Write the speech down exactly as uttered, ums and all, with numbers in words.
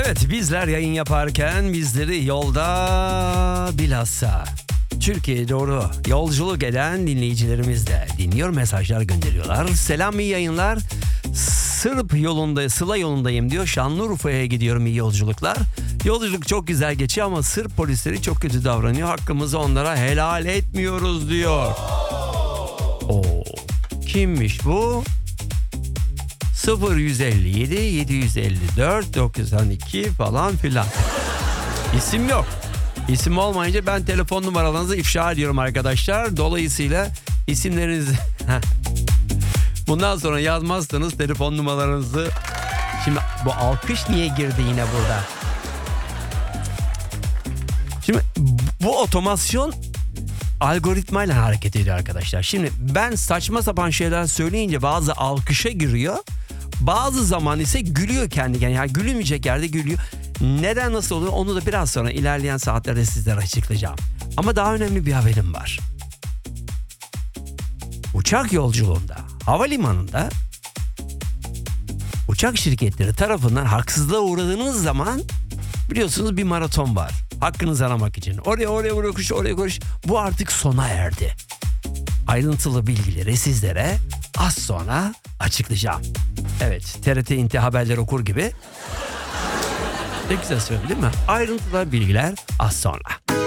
Evet, bizler yayın yaparken bizleri yolda bilhassa Türkiye'ye doğru yolculuk eden dinleyicilerimiz de dinliyor, mesajlar gönderiyorlar. Selam, iyi yayınlar. Sırp yolunda, Sıla yolundayım diyor. Şanlıurfa'ya gidiyorum, iyi yolculuklar. Yolculuk çok güzel geçiyor ama Sırp polisleri çok kötü davranıyor. Hakkımızı onlara helal etmiyoruz diyor. Oo, kimmiş bu? sıfır yüz elli yedi yedi yüz elli dört doksan iki falan filan. İsim yok. İsim olmayınca ben telefon numaralarınızı ifşa ediyorum arkadaşlar. Dolayısıyla isimlerinizi bundan sonra yazmazsanız telefon numaralarınızı. Şimdi bu alkış niye girdi yine burada? Şimdi bu otomasyon algoritmayla hareket ediyor arkadaşlar. Şimdi ben saçma sapan şeyler söyleyince bazı alkışa giriyor. Bazı zaman ise gülüyor kendi kendine. Yani gülünmeyecek yerde gülüyor. Neden, nasıl oluyor onu da biraz sonra ilerleyen saatlerde sizlere açıklayacağım. Ama daha önemli bir haberim var. Uçak yolculuğunda, havalimanında uçak şirketleri tarafından haksızlığa uğradığınız zaman biliyorsunuz bir maraton var. Hakkınızı aramak için. Oraya oraya oraya koş, oraya koş. Bu artık sona erdi. Ayrıntılı bilgileri sizlere az sonra açıklayacağım. Evet, T R T İnti haberleri okur gibi. Ne güzel söyledim değil mi? Ayrıntılı bilgiler az sonra.